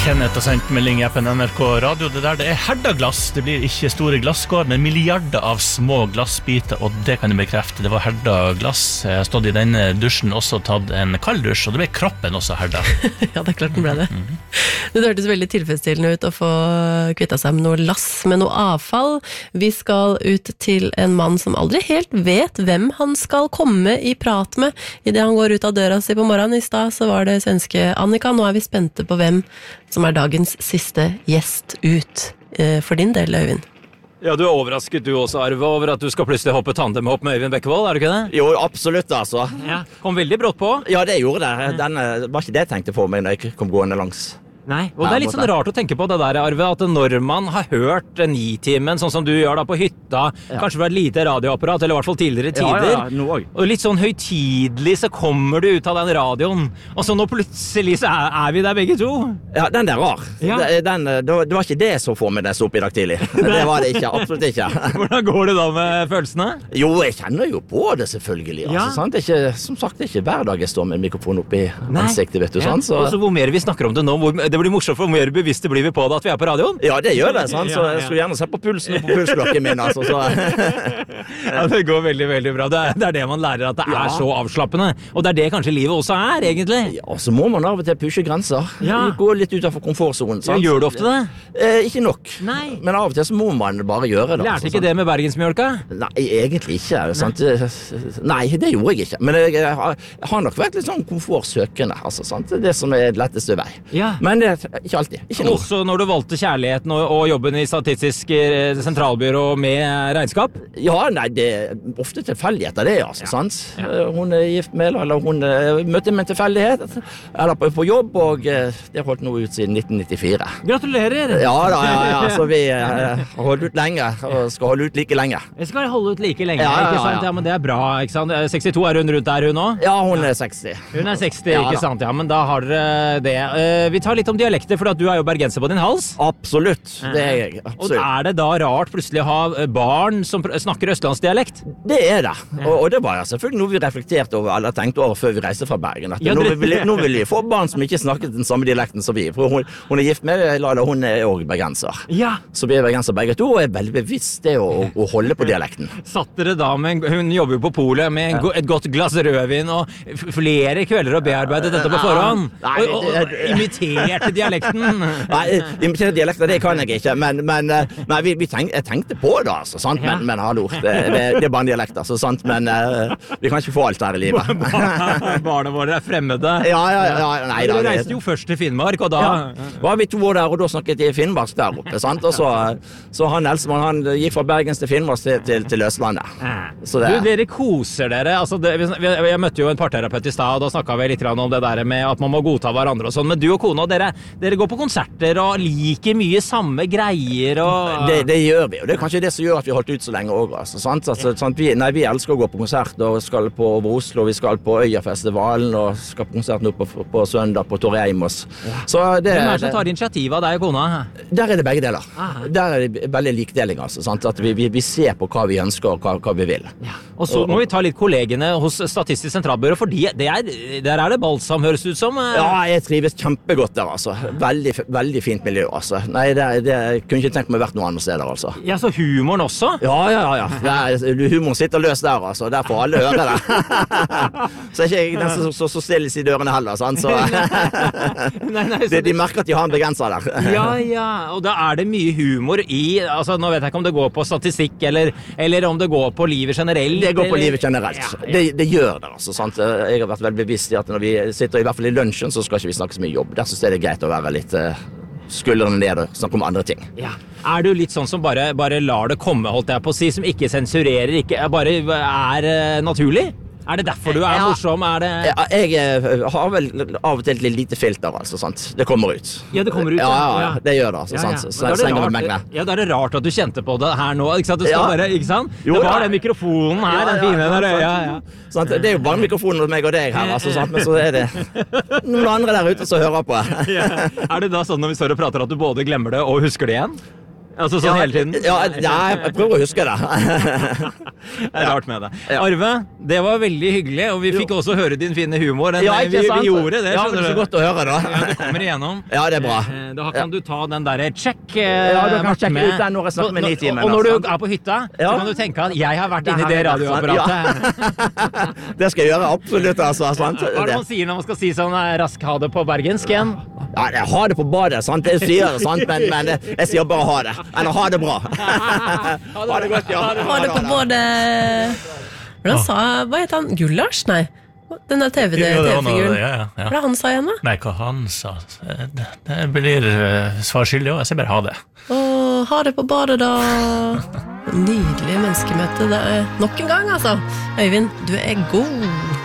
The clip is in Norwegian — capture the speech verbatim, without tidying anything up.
Kenneth har sendt melding i appen N R K Radio. Det der det er Herda-glass. Det blir ikke store glasskår, men milliarder av små glassbiter, og det kan jeg bekrefte. Det var Herda-glass. Jeg har stått i denne dusjen, også tatt en kald dusj, og det ble kroppen også Herda. Ja, det er klart den ble det. Mm-hmm. Det hørtes veldig tilfredsstillende ut å få kvittet seg med noe lass, med noe avfall. Vi skal ut til en mann som aldri helt vet hvem han skal komme i prat med. I det han går ut av døra si på morgenen. I sted så var det svenske Annika. Nå er vi spente på hvem som er dagens siste gjest ut. For din del, Øyvind. Ja, du er overrasket du også, Arve, over at du skal plutselig hoppe tandemhopp med Øyvind Bekkevold, er du ikke det? Jo, absolutt, altså. Ja. Kom veldig brått på. Ja, det gjorde det. Den var ikke det jeg tenkte på meg når jeg kom gående langs. Nei, og det er litt sånn rart å tenke på det der, Arve, at når man har hørt Nitimen, sånn som du gjør da på hytta, ja. Kanskje fra et lite radioapparat, eller i hvert fall tidligere tider, ja, ja, noe. Og litt sånn høytidelig så kommer du ut av den radioen, og så nå plutselig så er, er vi der begge to. Ja, den der rar. Ja. Den, det, det var ikke det som får meg det så opp i dag tidlig. Det var det ikke, absolutt ikke. Hvordan går det da med følelsene? Jo, jeg kjenner jo på det selvfølgelig, altså, ja. Sant? Det er ikke, som sagt, det er ikke hver dag jeg står med en mikrofon oppe i ansiktet, vet du, ja. Sant? Så... Og så hvor mer vi snakker om det nå, hvor det blir morsomt for mer bevisste blir vi på det at vi er på radioen. Ja, det gjør det, sant? Så jeg skulle gjerne se på pulsen og på pulsklokken min, altså. Så. Ja, det går veldig, veldig bra. Det er, det er det man lærer, at det ja. Er så avslappende. Og det er det kanskje livet også er, egentlig. Ja, så må man av og til pushe grenser. Ja. Gå litt utenfor komfortzonen, sant? Ja, gjør du ofte det? Eh, ikke nok. Nei. Men av og til så må man bare gjøre det. Lærte altså, ikke sant? Det med bergensmjølka? Nei, egentlig ikke, sant? Nei, det gjorde jeg ikke. Men jeg, jeg, har, jeg har nok vært litt sånn komfortsøkende, altså, sant? Det er det som er letteste vei. Ja. Men det er ikke alltid. Ikke noe. Også når du valgte kjærligheten og, og jobben i Statistisk sentralbyrå med regnskap? Ja, nei, det er ofte tilfeldigheter det, altså, ja. Sant? Ja. Hun er gift med, eller hun møtte med en tilfeldighet, eller på, på jobb, og det har holdt noe ut siden nitten nittifire. Gratulerer! Ja da, ja, ja, så vi har holdt ut lenge, og skal holde ut like lenge. Vi skal holde ut like lenge, ja, ja, ja, ikke sant? Ja, men det er bra, ikke sant? sekstito er hun rundt der, hun også? Ja, hun er seksti. Hun er seksti, ja, ikke sant? Ja, men da har dere det. Vi tar litt om dialekter, for at du er jo bergenser på din hals. Absolutt, det er jeg. Absolutt. Og er det da rart plutselig å ha barn som snakker østlandsdialekt? Det er det, og, og det var selvfølgelig noe vi reflekterte over, eller tenkte over før vi reiste fra Bergen. At ja, nå, vil, nå vil vi få barn som ikke snakket den samme dialekten som vi, for hun, hun er gift med, eller hun er også bergenser. Ja. Så vi er bergenser begge to, og er veldig bevisst det å, å holde på dialekten. Satt dere da med, hun jobber jo på polet, med en, ja. Et godt glass rødvin, og flere kvelder å bearbeide dette på forhånd, Nei, og, og, og imiterte dialekten. Nei, imiterte dialekter, det kan jeg ikke, men, men, men vi, vi tenk, jeg tenkte på det, altså, sant? Ja. Men, men hallo, det, det, det er bare en dialekt, altså, sant? Men uh, vi kan ikke få alt her i livet. Barna våre er fremmede. Ja, ja, ja. Nei, da, dere reiste jo først til Finnmark, og da... Ja, var vi to år der, og da snakket jeg Finnmark der oppe, sant? Og så, så han Elsemann, han gikk fra Bergens til Finnmark til, til, til Østlandet. Så det... Du, dere koser dere, altså, det, vi, jeg møtte jo en parterapeut i sted, og da snakket vi litt om det der med at man må godta hverandre og sånn, men du og kona, dere, dere går på konserter og liker mye samme greier og... Det, det gjør vi, og det er kanskje det som gjør at vi har holdt ut så lenge også, altså, sant? Altså, sant? Vi, nei, vi elsker å gå på konsert, og skal på over Oslo, vi skal på Øyafestivalen, og skal på konsert nå på, på søndag på Torreimos. Ja. Så det... Hvem er det som tar initiativ av deg og kona? Der er det begge deler. Aha. Der er det veldig likdeling, altså, sant? At vi, vi, vi ser på hva vi ønsker og hva, hva vi vil. Ja. Og så må vi ta litt kollegene hos Statistisk sentralbyrå, for de, det er, der er det balsam, høres ut som. Ja, jeg trives kjempegodt der, altså. Veldig, veldig fint miljø, altså. Nei, det, det kunne ikke tenkt meg vært noen andre steder, altså. Ja, så humoren også? Ja, ja, ja. Er, humoren sitter løs der, altså. Der får alle høre det. Så er ikke jeg den som så stilles i dørene heller, sant? Så, nei, nei, så de, de merker at de har en begrenser der. Ja, ja, og da er det mye humor i, altså nå vet jeg ikke om det går på statistikk, eller, eller om det går på livet generelt. Det går på eller? Livet generelt. Ja, ja. Det, det gjør det, altså, sant? Jeg har vært veldig bevisst i at når vi sitter i hvert fall i lunsjen, så skal ikke vi snakke så mye jobb. Der synes jeg det er greit å være litt uh, skuldrene ned og snakke om andre ting. Ja. Er du litt sånn som bare, bare lar det komme, holdt jeg på å si, som ikke sensurerer, ikke, bare er uh, naturlig? Er det derfor du er ja. Morsom? Er det... Ja, jeg har vel av og til et lite filter, altså, sant? Det kommer ut. Ja, det kommer ut, ja. Ja, ja, det gjør det, altså, ja, ja. Sant? Så, så det rart, ja, da er det rart at du kjente på det her nå, ikke sant? Du skal ja. Bare, ikke sant? Jo, det var ja. Den mikrofonen her, ja, den fine der, ja, ja. Sant? Det er jo bare mikrofonen hos meg og deg her, altså, sant? Men så er det noen andre der ute som hører på. Ja. Er det da sånn når vi står og prater at du både glemmer det og husker det igjen? Altså sånn hele tiden? Ja, ja, jeg prøver å huske det. Det er rart med det. Arve, det var veldig hyggelig, og vi fikk også høre din fine humor. Den, ja, ikke vi, sant? vi gjorde det, ja, men det er så godt å høre da. Ja, det kommer igjennom. Ja, det er bra. Da kan du ta den der check. Ja, du kan sjekke ut den når jeg snakker med ni timer. Og når du er på hytta, så kan du tenke at jeg har vært inne i det radioapparatet. Ja. Det skal jeg gjøre, absolutt. Altså, sant? Hva er det man sier når man skal si sånn rask ha det på bergensk igjen? Ja, jeg har det på badet, sant? Jeg sier det, sant? Men, men jeg sier bare ha det. Eller ha det bra. Ha det godt, ja. Ha det på både... Hvordan sa, hva heter han? Gullars? Nei. Den der T V-figuren. Ja, ja, ja. Hva er det han sa igjen da? Nei, hva han sa. Det, det blir uh, svar skyldig også. Jeg sier bare ha det. Åh, ha det på badet da. Nydelig menneskemøte. Det er nok en gang, altså. Øyvind, du er god.